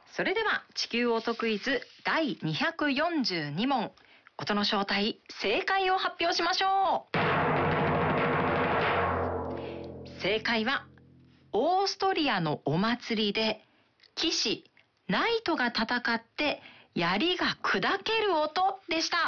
それでは地球音クイズ第242問、音の正体、正解を発表しましょう。正解はオーストリアのお祭りで騎士ナイトが戦って槍が砕ける音でした。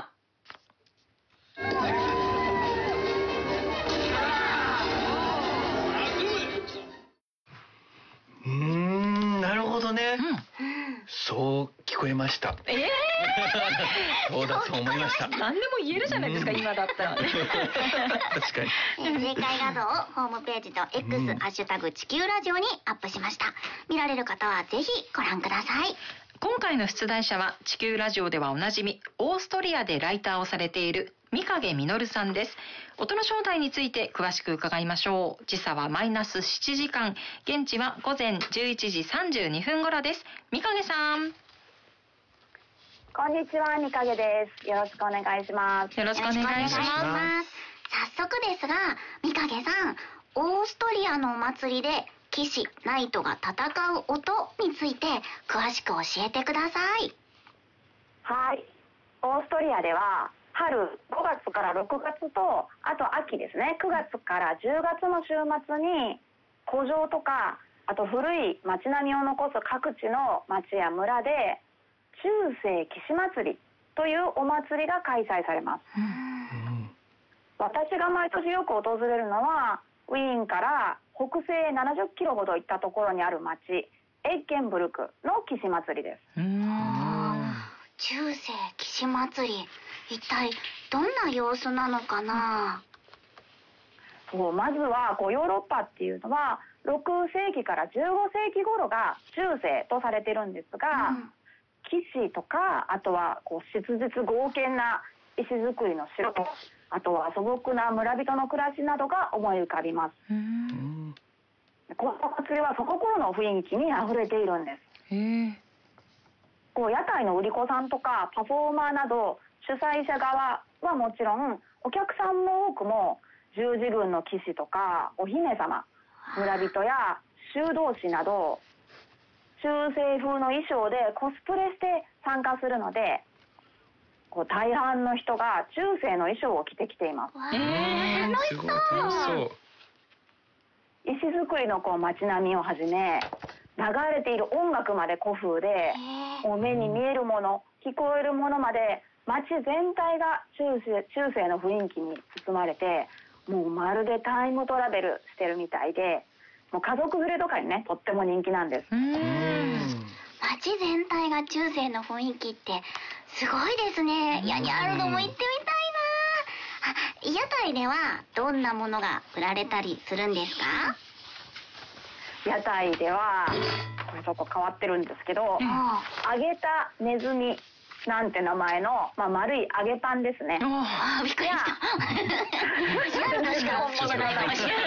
なるほどね、そう聞こえました。そうだと思いました。 何でも言えるじゃないですか、今だったらね。 確かに。 正解画像をホームページと X、ハッシュタグ地球ラジオにアップしました。見られる方はぜひご覧ください。 今回の出題者は地球ラジオではおなじみ、オーストリアでライターをされている三影実さんです。音の正体について詳しく伺いましょう。時差はマイナス7時間、現地は午前11時32分頃です。三影さん。 こんにちは、三影です。よろしくお願いします。 よろしくお願いします。 早速ですが、三影さん、オーストリアのお祭りで騎士ナイトが戦う音について詳しく教えてください。 はい。オーストリアでは春5月から6月と、あと秋ですね、9月から10月の週末に古城とか、あと古い街並みを残す各地の町や村で中世騎士祭りというお祭りが開催されます。私が毎年よく訪れるのはウィーンから北西70キロほど行ったところにある町エッゲンブルクの騎士祭りです。 中世騎士祭り、一体どんな様子なのかな。 まずはヨーロッパっていうのは6世紀から15世紀頃が中世とされてるんですが、騎士とか、あとは質実剛健な石造りの城と、あとは素朴な村人の暮らしなどが思い浮かびます。この祭りはその頃の雰囲気にあふれているんです。屋台の売り子さんとかパフォーマーなど主催者側はもちろん、お客さんの多くも十字軍の騎士とかお姫様、村人や修道士など中世風の衣装でコスプレして参加するので、大半の人が中世の衣装を着てきています。 すごい楽しそう。 石造りの街並みをはじめ、流れている音楽まで古風で、目に見えるもの、聞こえるものまで街全体が中世の雰囲気に包まれて、もうまるでタイムトラベルしてるみたいで、もう家族連れとかにね、とっても人気なんです。 街全体が中世の雰囲気ってすごいですね。ヤニャールドも行ってみたいな。屋台ではどんなものが売られたりするんですか？ 屋台ではこれちょっと変わってるんですけど、揚げたネズミなんて名前の、丸い揚げパンですね。 びっくりした。確か本物じゃないかもしれない。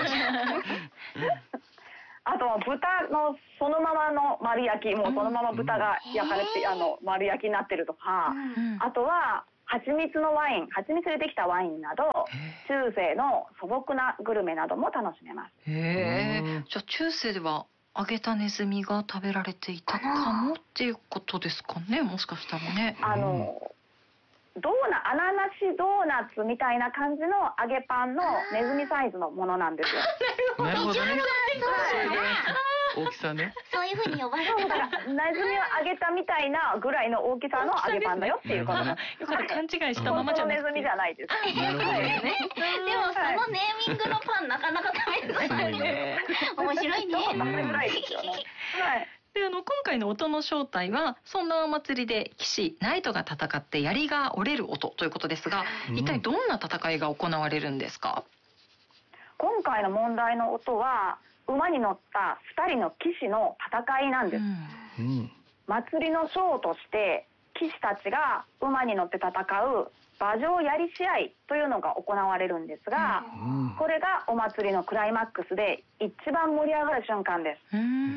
あとは豚のそのままの丸焼き、もうそのまま豚が焼かれて、丸焼きになってるとか、あとは蜂蜜のワイン、蜂蜜でできたワインなど、中世の素朴なグルメなども楽しめます。 じゃあ中世では揚げたネズミが食べられていたかもっていうことですかね、もしかしたらね。 アナナシドーナツみたいな感じの揚げパンのネズミサイズのものなんですよ。 なるほどね。大きさね。 そういう風に呼ばれてる。 だからネズミを揚げたみたいなぐらいの大きさの揚げパンだよっていうことです。 よかった、勘違いしたままじゃなくて。 ネズミじゃないです。 なるほどね。 でもそのネーミングのパンなかなか食べづらいね。面白いね。 食べづらいですよね。 で、今回の音の正体はそんなお祭りで騎士ナイトが戦って槍が折れる音ということですが、一体どんな戦いが行われるんですか？ 今回の問題の音は馬に乗った2人の騎士の戦いなんです。祭りのショーとして騎士たちが馬に乗って戦う馬上槍試合というのが行われるんですが、これがお祭りのクライマックスで一番盛り上がる瞬間です。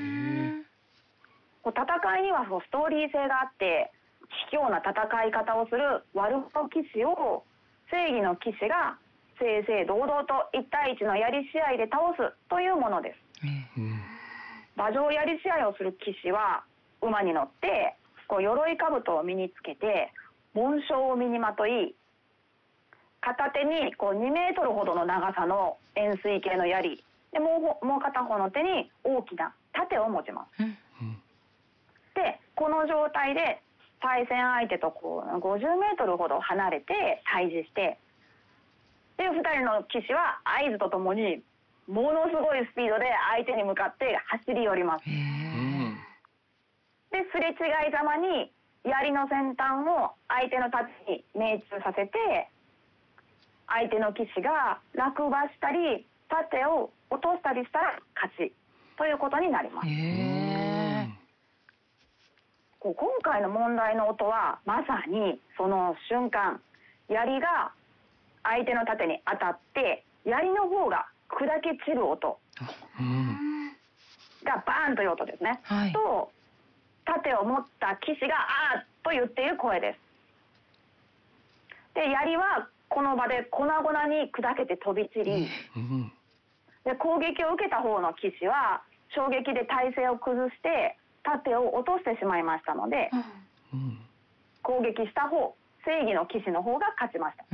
戦いにはストーリー性があって、卑怯な戦い方をする悪者騎士を正義の騎士が正々堂々と1対1の槍試合で倒すというものです。馬上槍試合をする騎士は馬に乗ってこう鎧兜を身につけて紋章を身にまとい、片手にこう2メートルほどの長さの円錐形の槍で、もう片方の手に大きな盾を持ちます。でこの状態で対戦相手とこう50メートルほど離れて対峙して、で2人の騎士は合図とともにものすごいスピードで相手に向かって走り寄ります。ですれ違いざまに槍の先端を相手の盾に命中させて、相手の騎士が落馬したり盾を落としたりしたら勝ちということになります。今回の問題の音はまさにその瞬間、槍が相手の盾に当たって槍の方が砕け散る音がバーンという音ですね、と盾を持った騎士があーっと言っている声です。で槍はこの場で粉々に砕けて飛び散り、で攻撃を受けた方の騎士は衝撃で体勢を崩して盾を落としてしまいましたので、攻撃した方、正義の騎士の方が勝ちました。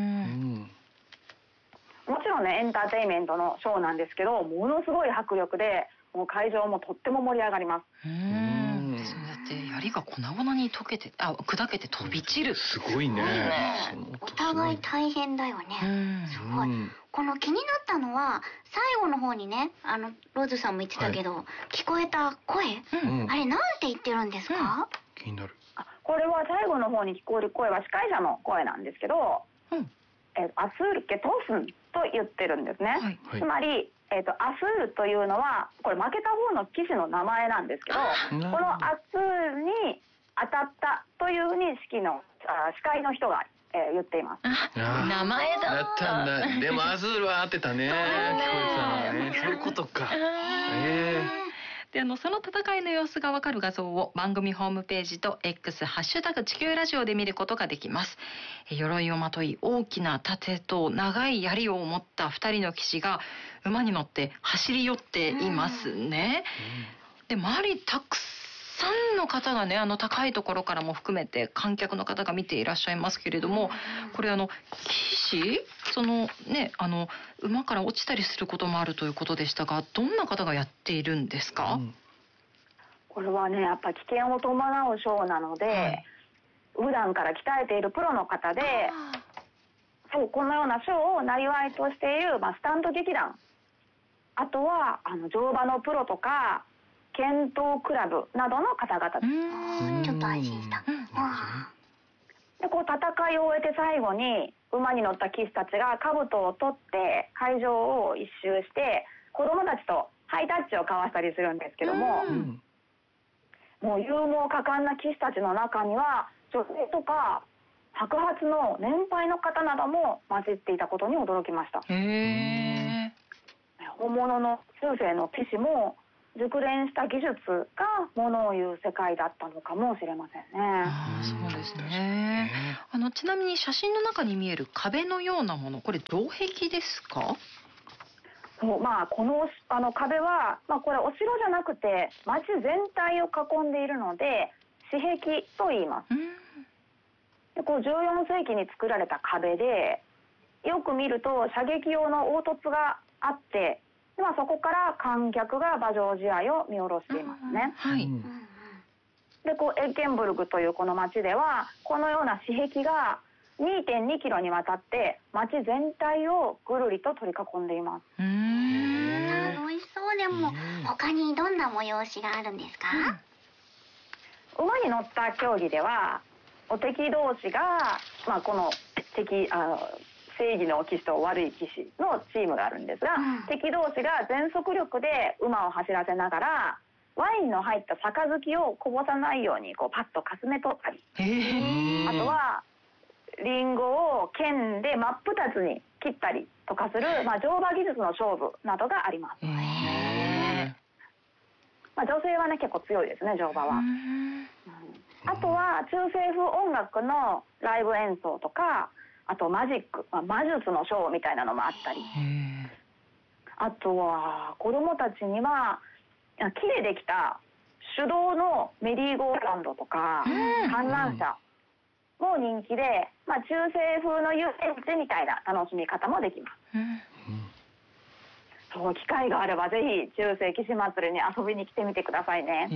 もちろんね、エンターテインメントのショーなんですけど、ものすごい迫力でもう会場もとっても盛り上がります。 そうだって槍が粉々に砕けて飛び散る。 すごいね。 お互い大変だよね。すごい。この気になったのは最後の方にね、ローズさんも言ってたけど、聞こえた声、あれなんて言ってるんですか？ 気になる。 これは最後の方に聞こえる声は司会者の声なんですけど、アスールケトスンと言ってるんですね。つまりアスールというのはこれ負けた方の騎士の名前なんですけど、このアスールに当たったというふうに司会の人が、言っています。 名前だったんだ。でもアズールは合ってたね。聞こえたのね。そういうことか。 でその戦いの様子がわかる画像を番組ホームページと X ハッシュタグ地球ラジオで見ることができます。鎧をまとい大きな盾と長い槍を持った2人の騎士が馬に乗って走り寄っていますね。で周りたくさんの方がね、高いところからも含めて観客の方が見ていらっしゃいますけれども、これ騎士馬から落ちたりすることもあるということでしたが、どんな方がやっているんですか？ これはね、やっぱり危険を伴うショーなので、普段から鍛えているプロの方で、このようなショーを生りとしている、スタント劇団、あとは乗馬のプロとか剣闘クラブなどの方々です。 ちょっと安心した。 で戦いを終えて最後に馬に乗った騎士たちが兜を取って会場を一周して子供たちとハイタッチを交わしたりするんですけども、もう勇猛果敢な騎士たちの中には女性とか白髪の年配の方なども混じっていたことに驚きました。本物の中世の騎士も熟練した技術がものを言う世界だったのかもしれませんね。 そうですね。ちなみに写真の中に見える壁のようなもの、これ城壁ですか？ この壁は、これお城じゃなくて町全体を囲んでいるので市壁と言います。で14世紀に作られた壁で、よく見ると射撃用の凹凸があって、そこから観客が馬上試合を見下ろしていますね。でエッケンブルグというこの町ではこのような市壁が 2.2 キロにわたって町全体をぐるりと取り囲んでいます。 楽しそう。でも他にどんな催しがあるんですか？ 馬に乗った競技では敵同士が、この正義の騎士と悪い騎士のチームがあるんですが、敵同士が全速力で馬を走らせながらワインの入った杯をこぼさないようにパッとかすめ取ったり、あとはリンゴを剣で真っ二つに切ったりとかする、乗馬技術の勝負などがあります。女性はね結構強いですね、乗馬は。あとは中世風音楽のライブ演奏とか、あとマジック、魔術のショーみたいなのもあったり、あとは子どもたちには木でできた手動のメリーゴーランドとか観覧車も人気で、中世風の遊園地みたいな楽しみ方もできます。そう、機会があればぜひ中世騎士祭りに遊びに来てみてくださいね。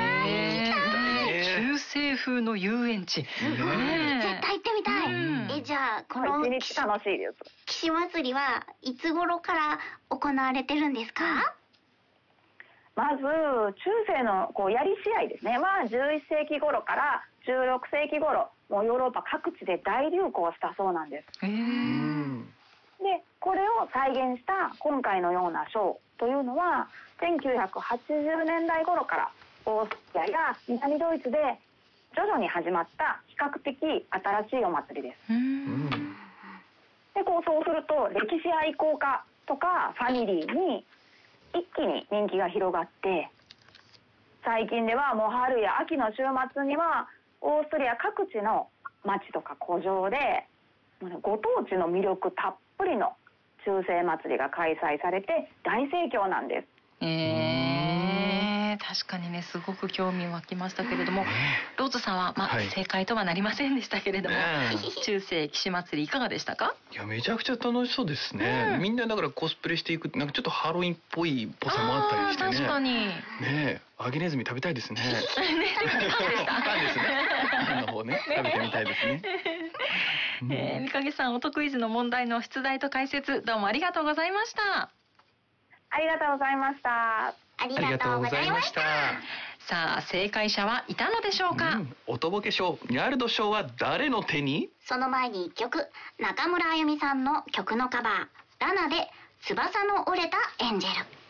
中世風の遊園地、 絶対行ってみたい。じゃあこの一日楽しいです。 騎士祭りはいつ頃から行われてるんですか？ まず中世の槍試合ですねは11世紀頃から16世紀頃、もうヨーロッパ各地で大流行したそうなんです。でこれを再現した今回のようなショーというのは1980年代頃からオーストリアや南ドイツで徐々に始まった比較的新しいお祭りです。でそうすると歴史愛好家とかファミリーに一気に人気が広がって、最近ではもう春や秋の週末にはオーストリア各地の町とか古城でご当地の魅力たっぷりの中世祭りが開催されて大盛況なんです。 確かにね、すごく興味湧きましたけれども、ローズさんは、正解とはなりませんでしたけれども、中世騎士祭りいかがでしたか？ いや、めちゃくちゃ楽しそうですね。みんなだからコスプレしていく、なんかちょっとハロウィンっぽいっぽさもあったりしてね。 確かに。 ね、揚げネズミ食べたいですね。パンですね。パンの方ね、食べてみたいですね。 三影さん、音クイズの問題の出題と解説、どうもありがとうございました。 ありがとうございました。 ありがとうございました。 さあ、正解者はいたのでしょうか？ 音ボケ賞、ニャルド賞は誰の手に？ その前に1曲、中村あゆみさんの曲のカバー、ラナで翼の折れたエンジェル。